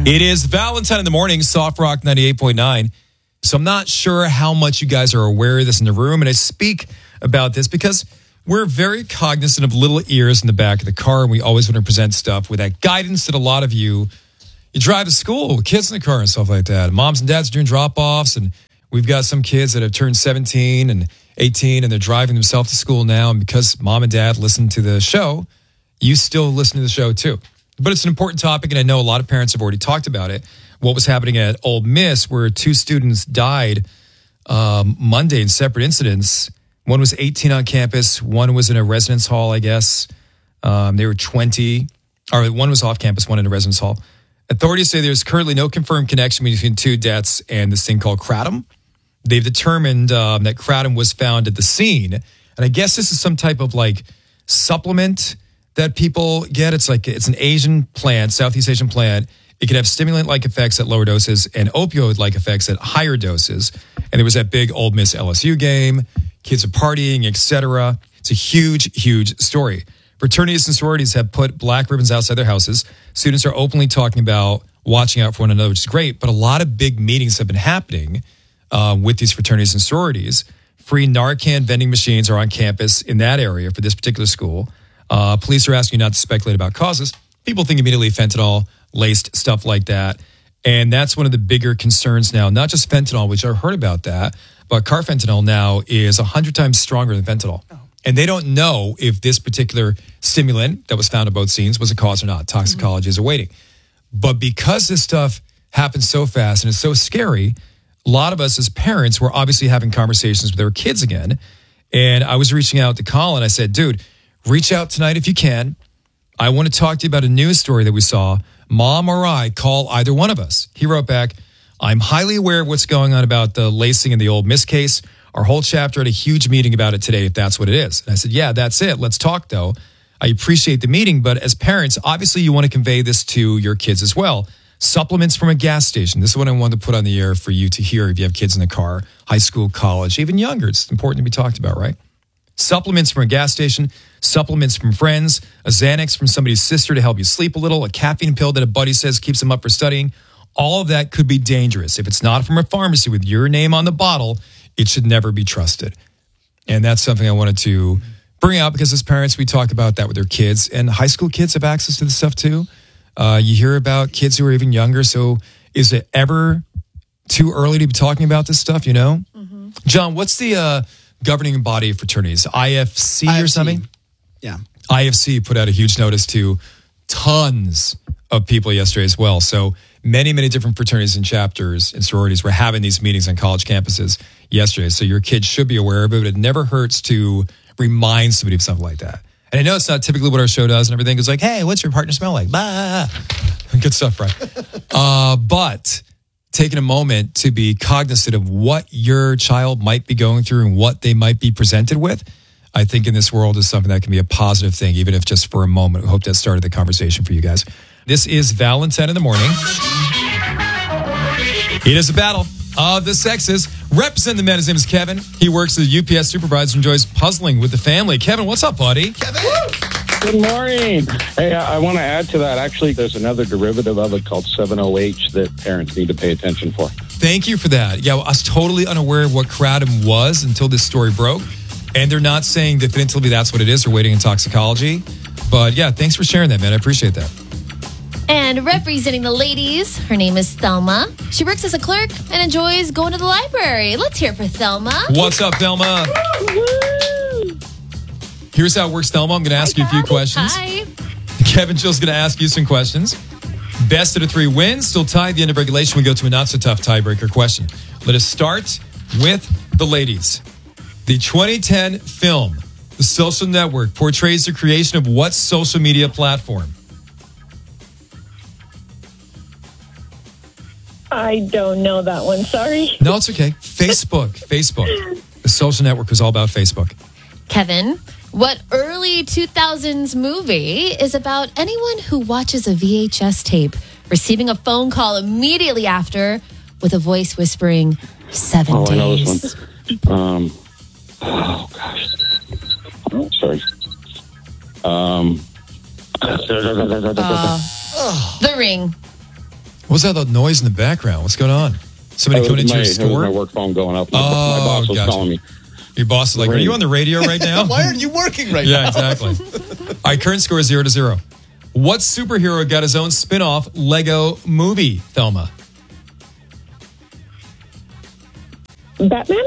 It is Valentine in the morning, Soft Rock 98.9. So I'm not sure how much you guys are aware of this in the room. And I speak about this because we're very cognizant of little ears in the back of the car. And we always want to present stuff with that guidance that a lot of you drive to school with kids in the car and stuff like that. Moms and dads are doing drop-offs. And we've got some kids that have turned 17 and 18 and they're driving themselves to school now. And because mom and dad listen to the show, you still listen to the show too. But it's an important topic, and I know a lot of parents have already talked about it. What was happening at Ole Miss, where 2 students died Monday in separate incidents. One was 18 on campus. One was in a residence hall, I guess. They were 20. Or one was off campus, one in a residence hall. Authorities say there's currently no confirmed connection between 2 deaths and this thing called kratom. They've determined that kratom was found at the scene. And I guess this is some type of like supplement that people get. It's an Asian plant, Southeast Asian plant. It can have stimulant-like effects at lower doses and opioid-like effects at higher doses. And there was that big Ole Miss LSU game. Kids are partying, etc. It's a huge, huge story. Fraternities and sororities have put black ribbons outside their houses. Students are openly talking about watching out for one another, which is great. But a lot of big meetings have been happening with these fraternities and sororities. Free Narcan vending machines are on campus in that area for this particular school. Police are asking you not to speculate about causes. People think immediately fentanyl-laced stuff like that. And that's one of the bigger concerns now. Not just fentanyl, which I heard about that, but carfentanil now is 100 times stronger than fentanyl. Oh. And they don't know if this particular stimulant that was found at both scenes was a cause or not. Toxicology is awaiting. But because this stuff happens so fast and it's so scary, a lot of us as parents were obviously having conversations with our kids again. And I was reaching out to Colin. I said, dude, reach out tonight if you can. I want to talk to you about a news story that we saw. Mom or I, call either one of us. He wrote back, I'm highly aware of what's going on about the lacing in the Ole Miss case. Our whole chapter had a huge meeting about it today, if that's what it is. And I said, yeah, that's it. Let's talk, though. I appreciate the meeting, but as parents, obviously you want to convey this to your kids as well. Supplements from a gas station. This is what I wanted to put on the air for you to hear if you have kids in the car, high school, college, even younger. It's important to be talked about, right? Supplements from a gas station, supplements from friends, a Xanax from somebody's sister to help you sleep a little, a caffeine pill that a buddy says keeps them up for studying. All of that could be dangerous. If it's not from a pharmacy with your name on the bottle, it should never be trusted. And that's something I wanted to bring out because as parents, we talk about that with their kids. And high school kids have access to this stuff too. You hear about kids who are even younger. So is it ever too early to be talking about this stuff, you know? Mm-hmm. John, what's the governing body of fraternities? IFC or something? Yeah. IFC put out a huge notice to tons of people yesterday as well. So many, many different fraternities and chapters and sororities were having these meetings on college campuses yesterday. So your kids should be aware of it. But it never hurts to remind somebody of something like that. And I know it's not typically what our show does and everything. It's like, hey, what's your partner smell like? Bah. Good stuff, right? But taking a moment to be cognizant of what your child might be going through and what they might be presented with, I think in this world is something that can be a positive thing, even if just for a moment. I hope that started the conversation for you guys. This is Valentine in the morning. It is a battle of the sexes. Represent the man. His name is Kevin. He works as a UPS supervisor and enjoys puzzling with the family. Kevin, what's up, buddy? Kevin! Good morning. Hey, I want to add to that. Actually, there's another derivative of it called 7-OH that parents need to pay attention for. Thank you for that. Yeah, well, I was totally unaware of what kratom was until this story broke. And they're not saying definitively that's what it is. They're waiting in toxicology. But yeah, thanks for sharing that, man. I appreciate that. And representing the ladies, her name is Thelma. She works as a clerk and enjoys going to the library. Let's hear it for Thelma. What's up, Thelma? Here's how it works, Thelma. I'm going to ask you a few questions. Hi. Kevin Chill's going to ask you some questions. Best of the 3 wins. Still tied at the end of regulation. We go to a not-so-tough tiebreaker question. Let us start with the ladies. The 2010 film, The Social Network, portrays the creation of what social media platform? I don't know that one. Sorry. No, it's okay. Facebook. The Social Network was all about Facebook. Kevin, what early 2000s movie is about anyone who watches a VHS tape receiving a phone call immediately after with a voice whispering 7 days? I know this one. Oh, gosh. Oh, sorry. The Ring. What was that noise in the background? What's going on? Somebody coming into your It was store? my work phone going up. My boss was gotcha. calling me. Your boss is like, are you on the radio right now? Why aren't you working right now? Yeah, exactly. All right, current score is 0-0. What superhero got his own spin-off Lego movie, Thelma? Batman?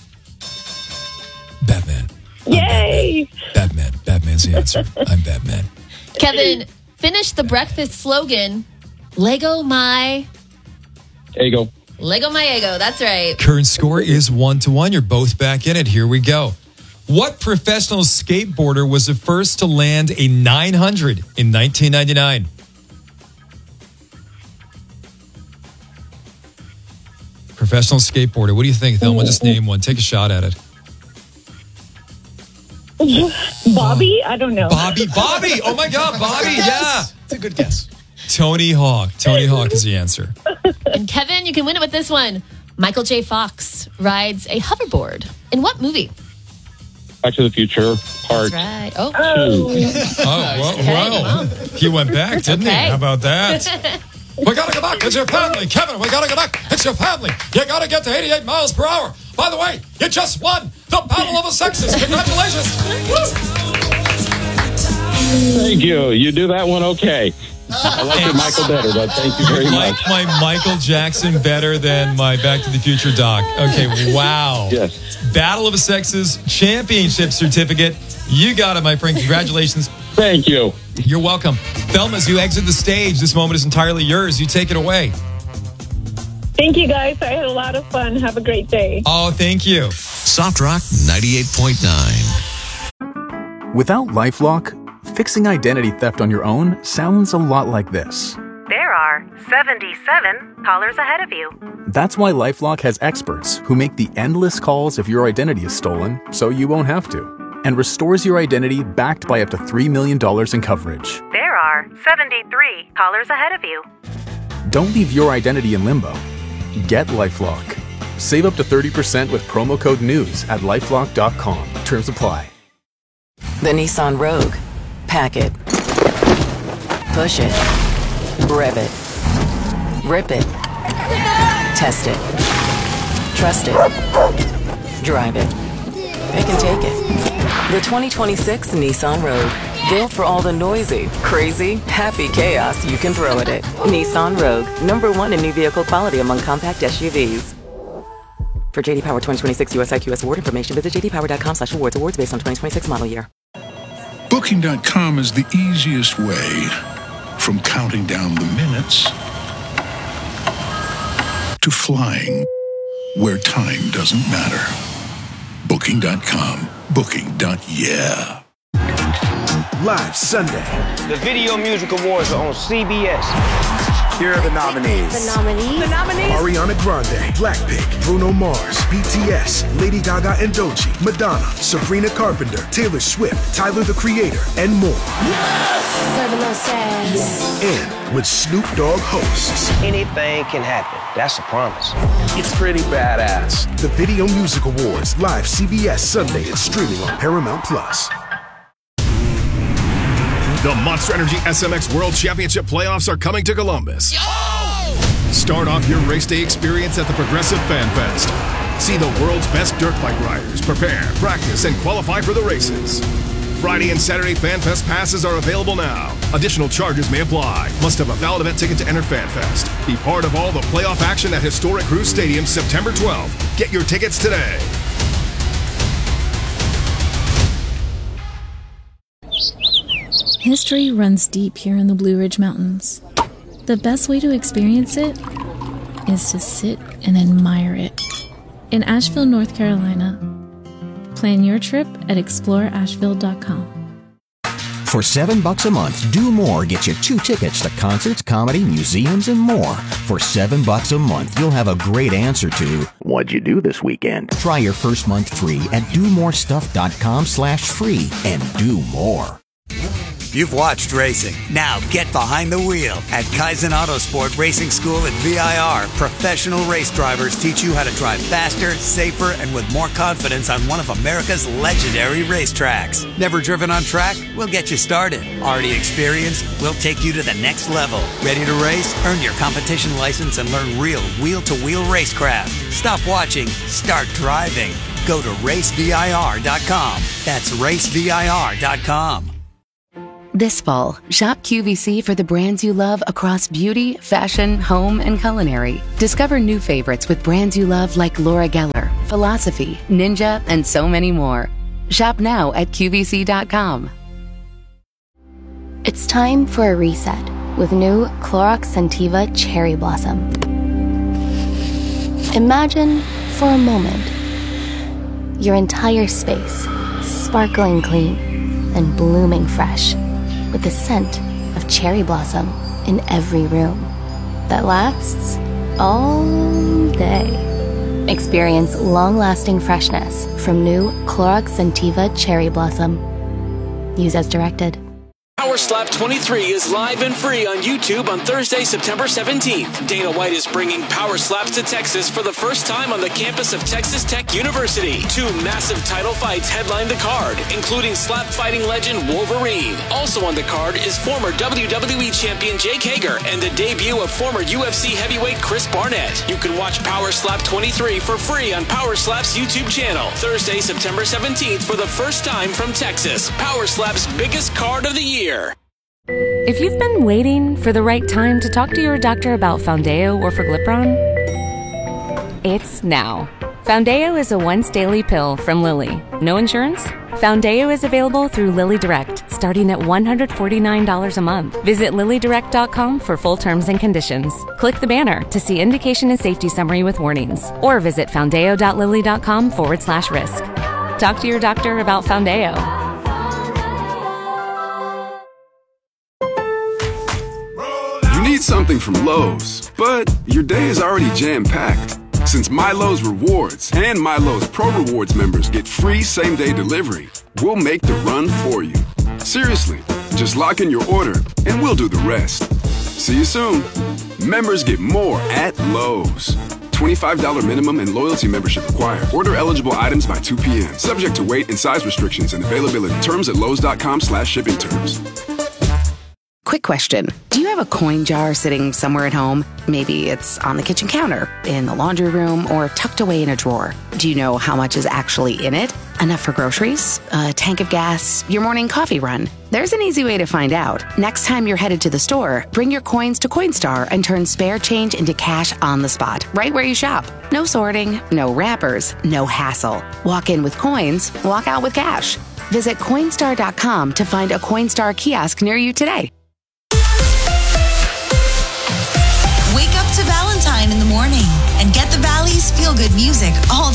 Batman. Yay! Batman. Batman's the answer. I'm Batman. Kevin, finish the breakfast slogan. Lego my Ego. ego. That's right. Current score is 1-1. You're both back in it. Here we go. What professional skateboarder was the first to land a 900 in 1999? Professional skateboarder. What do you think, Thelma? Just name one. Take a shot at it. Bobby? I don't know. Bobby. Oh my God, Bobby. Yeah. It's a good guess. Tony Hawk. Tony Hawk is the answer. And Kevin, you can win it with this one. Michael J. Fox rides a hoverboard. In what movie? Back to the Future, part That's right. Oh. 2. Oh, Okay, well. He went back, didn't he? Okay. How about that? We gotta go back. It's your family. Kevin, we gotta go back. It's your family. You gotta get to 88 miles per hour. By the way, you just won the Battle of the Sexes. Congratulations. Thank you. You do that one okay. I like your Michael better, but thank you very Like much. my Michael Jackson better than my Back to the Future doc. Okay, wow. Yes. Battle of the Sexes championship certificate. You got it, my friend. Congratulations. Thank you. You're welcome. Thelma, as you exit the stage, this moment is entirely yours. You take it away. Thank you, guys. I had a lot of fun. Have a great day. Oh, thank you. Soft Rock 98.9. Without LifeLock, fixing identity theft on your own sounds a lot like this. There are 77 callers ahead of you. That's why LifeLock has experts who make the endless calls if your identity is stolen so you won't have to, and restores your identity backed by up to $3 million in coverage. There are 73 callers ahead of you. Don't leave your identity in limbo. Get LifeLock. Save up to 30% with promo code NEWS at LifeLock.com. Terms apply. The Nissan Rogue. Pack it. Push it. Rev it. Rip it. Test it. Trust it. Drive it. Pick and take it. The 2026 Nissan Rogue. Built for all the noisy, crazy, happy chaos you can throw at it. Nissan Rogue. #1 in new vehicle quality among compact SUVs. For JD Power 2026 US IQS award information, visit jdpower.com/awards. Awards based on 2026 model year. Booking.com is the easiest way from counting down the minutes to flying where time doesn't matter. Booking.com. Booking.yeah. Live Sunday. The Video Music Awards are on CBS. Here are the nominees. Ariana Grande, Blackpink, Bruno Mars, BTS, Lady Gaga and Doechii, Madonna, Sabrina Carpenter, Taylor Swift, Tyler the Creator, and more. And with Snoop Dogg hosts. Anything can happen. That's a promise. It's pretty badass. The Video Music Awards, live CBS Sunday and streaming on Paramount+. The Monster Energy SMX World Championship playoffs are coming to Columbus. Start off your race day experience at the Progressive Fan Fest. See the world's best dirt bike riders prepare, practice, and qualify for the races. Friday and Saturday Fan Fest passes are available now. Additional charges may apply. Must have a valid event ticket to enter Fan Fest. Be part of all the playoff action at historic Cruise Stadium September 12th. Get your tickets today. History runs deep here in the Blue Ridge Mountains. The best way to experience it is to sit and admire it. In Asheville, North Carolina. Plan your trip at exploreasheville.com. For $7 a month, Do More gets you 2 tickets to concerts, comedy, museums, and more. For $7 a month, you'll have a great answer to, what'd you do this weekend? Try your first month free at domorestuff.com/free and do more. You've watched racing. Now get behind the wheel. At Kaizen Autosport Racing School at VIR, professional race drivers teach you how to drive faster, safer, and with more confidence on one of America's legendary racetracks. Never driven on track? We'll get you started. Already experienced? We'll take you to the next level. Ready to race? Earn your competition license and learn real wheel-to-wheel racecraft. Stop watching. Start driving. Go to racevir.com. That's racevir.com. This fall, shop QVC for the brands you love across beauty, fashion, home, and culinary. Discover new favorites with brands you love like Laura Geller, Philosophy, Ninja, and so many more. Shop now at QVC.com. It's time for a reset with new Clorox Scentiva Cherry Blossom. Imagine for a moment your entire space sparkling clean and blooming fresh with the scent of cherry blossom in every room that lasts all day. Experience long-lasting freshness from new Clorox Scentiva Cherry Blossom. Use as directed. Power Slap 23 is live and free on YouTube on Thursday, September 17th. Dana White is bringing Power Slaps to Texas for the first time on the campus of Texas Tech University. 2 massive title fights headline the card, including slap fighting legend Wolverine. Also on the card is former WWE champion Jake Hager and the debut of former UFC heavyweight Chris Barnett. You can watch Power Slap 23 for free on Power Slap's YouTube channel. Thursday, September 17th for the first time from Texas. Power Slap's biggest card of the year. If you've been waiting for the right time to talk to your doctor about Foundeo or Forglipron, it's now. Foundeo is a once-daily pill from Lilly. No insurance? Foundeo is available through Lilly Direct, starting at $149 a month. Visit LillyDirect.com for full terms and conditions. Click the banner to see indication and safety summary with warnings, or visit foundeo.lilly.com/risk. Talk to your doctor about Foundeo. You need something from Lowe's, but your day is already jam-packed. Since MyLowe's Rewards and MyLowe's Pro Rewards members get free same-day delivery, we'll make the run for you. Seriously, just lock in your order and we'll do the rest. See you soon. Members get more at Lowe's. $25 minimum and loyalty membership required. Order eligible items by 2 p.m. Subject to weight and size restrictions and availability. Terms at lowes.com/shipping terms. Quick question. Do you have a coin jar sitting somewhere at home? Maybe it's on the kitchen counter, in the laundry room, or tucked away in a drawer. Do you know how much is actually in it? Enough for groceries, a tank of gas, your morning coffee run? There's an easy way to find out. Next time you're headed to the store, bring your coins to Coinstar and turn spare change into cash on the spot, right where you shop. No sorting, no wrappers, no hassle. Walk in with coins, walk out with cash. Visit Coinstar.com to find a Coinstar kiosk near you today. Wake up to Valentine in the morning and get the Valley's feel-good music all